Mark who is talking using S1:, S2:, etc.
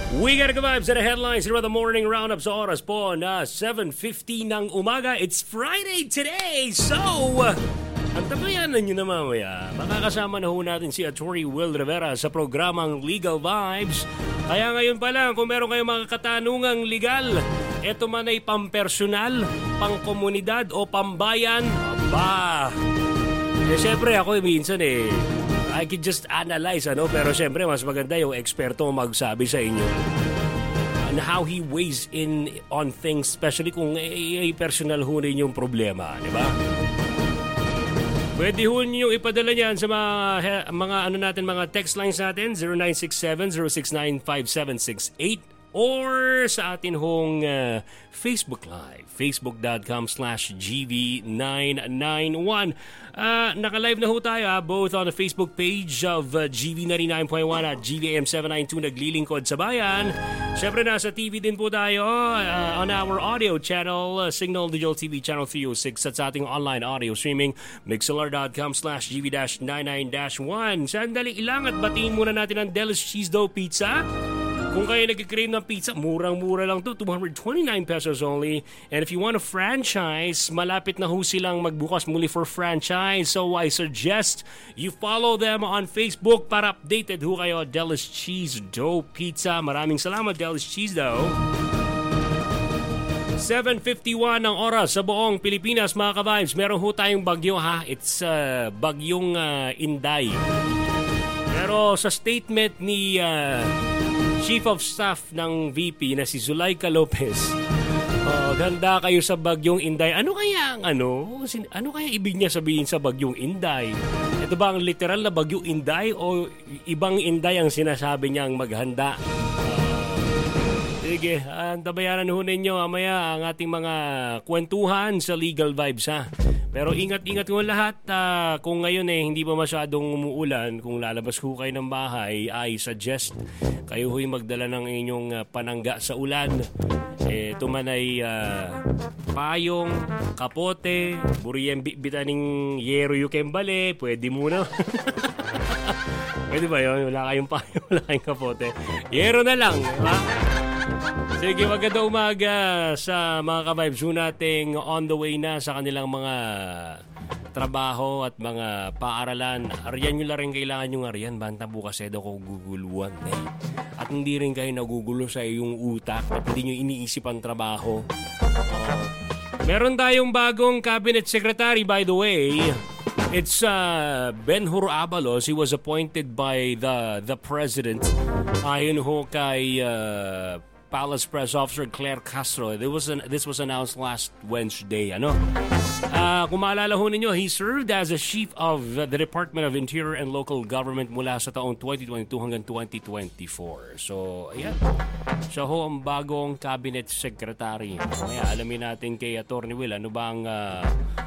S1: We got vibes at the headlines here with the morning roundup sa oras po na 7:50 ng umaga. It's Friday today, so ang tabayanan nyo na mamaya. Makakasama na ho natin si Attorney Will Rivera sa programang Legal Vibes. Kaya ngayon pa lang, kung meron kayong mga katanungang legal, eto man ay pampersonal, pangkomunidad o pambayan, aba. Siyempre ako minsan I could just analyze, pero siyempre mas maganda yung eksperto magsabi sa inyo on how he weighs in on things, especially kung personal ho rin yung problema, di ba? Pwede ho nyo ipadala niyan sa mga text lines natin, 0967-069-5768 or sa atin hong Facebook Live, facebook.com/GV991. Naka-live na ho tayo both on the Facebook page of GV99.1 at GVM792 naglilingkod sa bayan. Siyempre nasa TV din po tayo on our audio channel, Signal Digital TV Channel 306 at sa ating online audio streaming, mixlr.com/GV-99-1. Sandali ilang at batiin muna natin ang Delis Cheese Dough Pizza. Kung kayo nag-crave ng pizza, murang-mura lang to, 229 pesos only. And if you want a franchise, malapit na ho silang magbukas muli for franchise. So I suggest you follow them on Facebook para updated ho kayo. Delis Cheese Dough Pizza. Maraming salamat, Delis Cheese Dough. 7:51 ang oras sa buong Pilipinas, mga ka-vibes. Meron ho tayong bagyo ha. It's bagyong Inday. Pero sa statement ni Chief of Staff ng VP na si Zulaika Lopez, ganda kayo sa bagyong Inday. Ano kaya ibig niya sabihin sa bagyong Inday? Ito ba ang literal na bagyong Inday o ibang Inday ang sinasabi niyang maghanda? Sige, tabayanan ho ninyo mamaya ang ating mga kwentuhan sa Legal Vibes ha. Pero ingat-ingat ko lahat. Kung ngayon hindi pa masyadong umuulan, kung lalabas ko kayo ng bahay, I suggest kayo ho'y magdala ng inyong panangga sa ulan. Ito man ay payong, kapote, buriyembi bitaning yero yukembale, pwede muna. Pwede ba yun? Wala kayong payong, wala kayong kapote. Yero na lang, ha? Sige, maganda umaga sa mga ka-vibes nating on the way na sa kanilang mga trabaho at mga paaralan. Aryan nyo lang rin kailangan yung aryan. Banta bukas ko guguluan. At hindi rin kayo nagugulo sa iyong utak at hindi nyo iniisip ang trabaho. Meron tayong bagong cabinet secretary, by the way. It's Ben-Hur Abalos. He was appointed by the president. Ayon ho kay Palace Press Officer Claire Castro. This was announced last Wednesday. Kung maalala ho ninyo, he served as a chief of the Department of Interior and Local Government mula sa taong 2022 hanggang 2024. So, ayan. Siya ho ang bagong cabinet secretary. Kaya alamin natin kay Atty. Will, ano ba ang